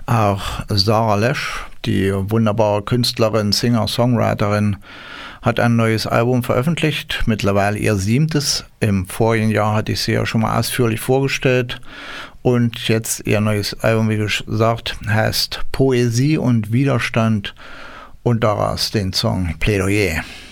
Auch Sarah Lesch, die wunderbare Künstlerin, Singer-Songwriterin, hat ein neues Album veröffentlicht, mittlerweile ihr 7. Im vorigen Jahr hatte ich sie ja schon mal ausführlich vorgestellt. Und jetzt ihr neues Album, wie gesagt, heißt Poesie und Widerstand und daraus den Song Plädoyer.